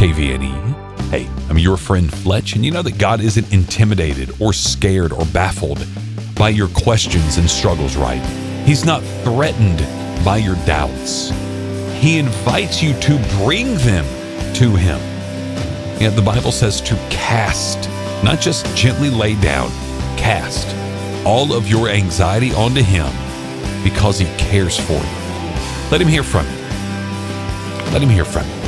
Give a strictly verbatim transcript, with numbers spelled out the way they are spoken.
K V N E. Hey, I'm your friend Fletch, and you know that God isn't intimidated or scared or baffled by your questions and struggles, right? He's not threatened by your doubts. He invites you to bring them to Him. Yet the Bible says to cast, not just gently lay down, cast all of your anxiety onto Him because He cares for you. Let Him hear from you. Let Him hear from you.